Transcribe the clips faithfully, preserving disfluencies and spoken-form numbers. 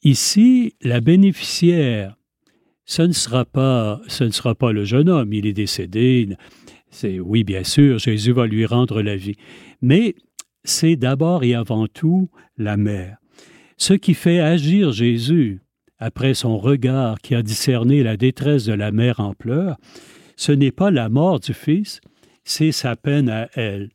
ici, la bénéficiaire, ce ne sera pas, ce ne sera pas le jeune homme, il est décédé. C'est, oui, bien sûr, Jésus va lui rendre la vie. Mais c'est d'abord et avant tout la mère. Ce qui fait agir Jésus, après son regard qui a discerné la détresse de la mère en pleurs, ce n'est pas la mort du Fils, c'est sa peine à elle.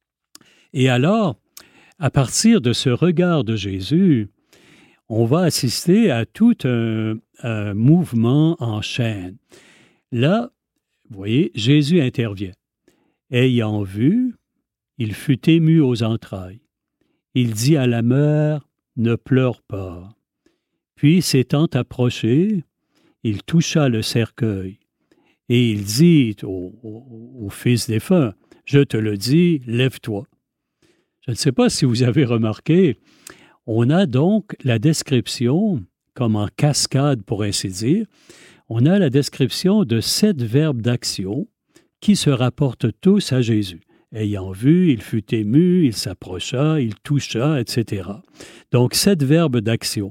Et alors, à partir de ce regard de Jésus, on va assister à tout un, un mouvement en chaîne. Là, vous voyez, Jésus intervient. Ayant vu, il fut ému aux entrailles. Il dit à la mère, « Ne pleure pas. » Puis, s'étant approché, il toucha le cercueil. Et il dit au, au, au fils défunt, « Je te le dis, lève-toi. » Je ne sais pas si vous avez remarqué, on a donc la description, comme en cascade pour ainsi dire, on a la description de sept verbes d'action qui se rapportent tous à Jésus. Ayant vu, il fut ému, il s'approcha, il toucha, et cetera. Donc, sept verbes d'action.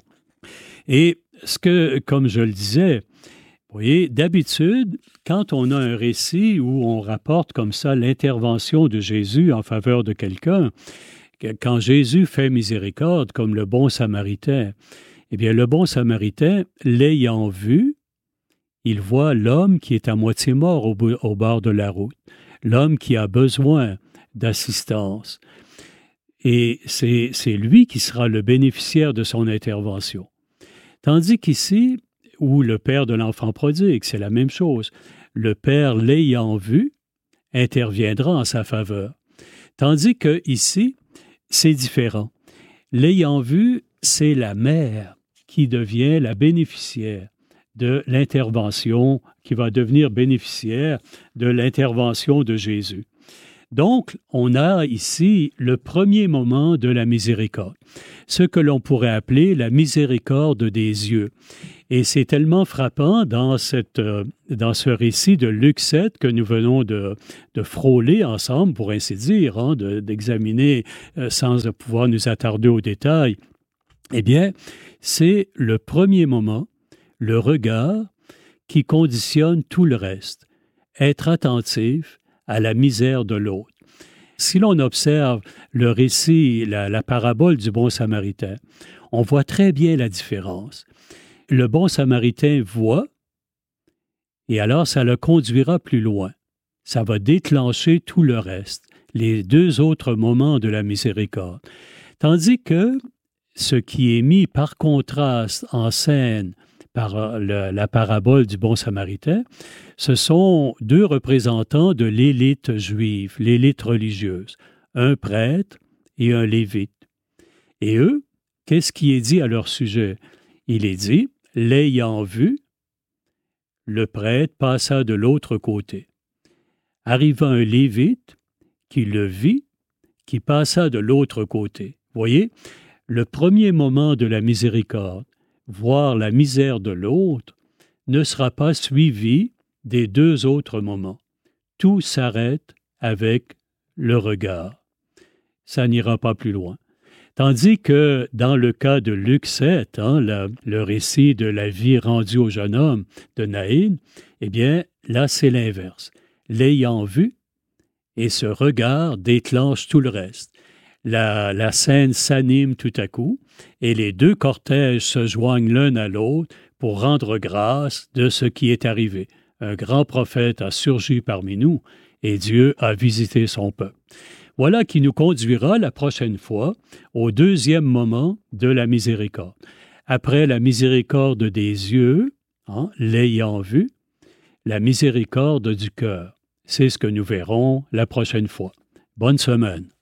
Et ce que, comme je le disais, vous voyez, d'habitude, quand on a un récit où on rapporte comme ça l'intervention de Jésus en faveur de quelqu'un, quand Jésus fait miséricorde, comme le bon Samaritain, eh bien, le bon Samaritain, l'ayant vu, il voit l'homme qui est à moitié mort au, au bord de la route, l'homme qui a besoin d'assistance. Et c'est, c'est lui qui sera le bénéficiaire de son intervention. Tandis qu'ici, où le père de l'enfant prodigue, c'est la même chose. Le père, l'ayant vu, interviendra en sa faveur. Tandis que ici, c'est différent. L'ayant vu, c'est la mère qui devient la bénéficiaire de l'intervention, qui va devenir bénéficiaire de l'intervention de Jésus. Donc, on a ici le premier moment de la miséricorde, ce que l'on pourrait appeler la miséricorde des yeux. Et c'est tellement frappant dans, cette, euh, dans ce récit de Luc sept que nous venons de, de frôler ensemble, pour ainsi dire, hein, de, d'examiner euh, sans pouvoir nous attarder aux détails. Eh bien, c'est le premier moment, le regard, qui conditionne tout le reste. Être attentif à la misère de l'autre. Si l'on observe le récit, la, la parabole du bon Samaritain, on voit très bien la différence. Le bon Samaritain voit, et alors ça le conduira plus loin. Ça va déclencher tout le reste, les deux autres moments de la miséricorde. Tandis que ce qui est mis par contraste en scène par le, la parabole du bon Samaritain, ce sont deux représentants de l'élite juive, l'élite religieuse, un prêtre et un lévite. Et eux, qu'est-ce qui est dit à leur sujet? Il est dit, l'ayant vu, le prêtre passa de l'autre côté. Arriva un lévite qui le vit, qui passa de l'autre côté. Voyez, le premier moment de la miséricorde, voir la misère de l'autre, ne sera pas suivi des deux autres moments. Tout s'arrête avec le regard. Ça n'ira pas plus loin. Tandis que dans le cas de Luc sept, hein, la, le récit de la vie rendue au jeune homme de Naïn, eh bien, là, c'est l'inverse. L'ayant vu, et ce regard déclenche tout le reste. La, la scène s'anime tout à coup, et les deux cortèges se joignent l'un à l'autre pour rendre grâce de ce qui est arrivé. Un grand prophète a surgi parmi nous, et Dieu a visité son peuple. Voilà qui nous conduira la prochaine fois au deuxième moment de la miséricorde. Après la miséricorde des yeux, hein, l'ayant vu, la miséricorde du cœur. C'est ce que nous verrons la prochaine fois. Bonne semaine.